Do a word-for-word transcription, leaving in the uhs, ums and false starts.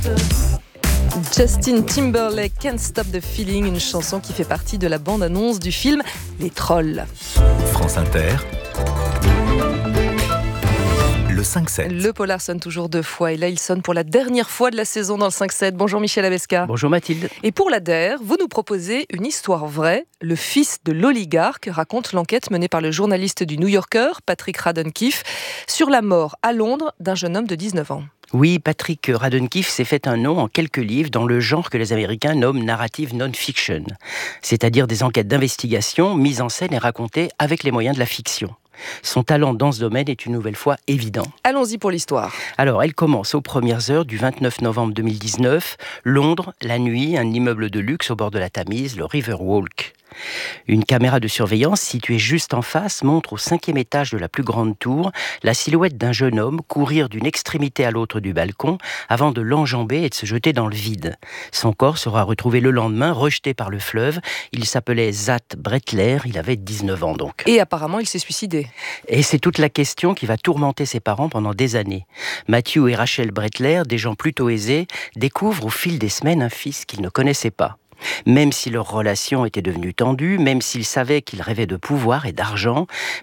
Justin Timberlake, Can't Stop the Feeling, une chanson qui fait partie de la bande-annonce du film Les Trolls. France Inter, le cinq sept. Le polar sonne toujours deux fois et là il sonne pour la dernière fois de la saison dans le cinq sept. Bonjour Michel Abesca. Bonjour Mathilde. Et pour la D E R, vous nous proposez une histoire vraie. Le fils de l'oligarque raconte l'enquête menée par le journaliste du New Yorker, Patrick Radden-Keefe, sur la mort à Londres d'un jeune homme de dix-neuf ans. Oui, Patrick Radden-Keefe s'est fait un nom en quelques livres dans le genre que les Américains nomment narrative non-fiction, c'est-à-dire des enquêtes d'investigation mises en scène et racontées avec les moyens de la fiction. Son talent dans ce domaine est une nouvelle fois évident. Allons-y pour l'histoire. Alors, elle commence aux premières heures du vingt-neuf novembre deux mille dix-neuf, Londres, la nuit, un immeuble de luxe au bord de la Tamise, le Riverwalk. Une caméra de surveillance située juste en face montre au cinquième étage de la plus grande tour la silhouette d'un jeune homme courir d'une extrémité à l'autre du balcon avant de l'enjamber et de se jeter dans le vide. Son corps sera retrouvé le lendemain, rejeté par le fleuve. Il s'appelait Zat Bretler, il avait dix-neuf ans donc. Et apparemment, il s'est suicidé. Et c'est toute la question qui va tourmenter ses parents pendant des années. Matthew et Rachel Bretler, des gens plutôt aisés, découvrent au fil des semaines un fils qu'ils ne connaissaient pas. Même si leur relation était devenue tendue, même s'ils savaient qu'il rêvait de pouvoir et d'argent,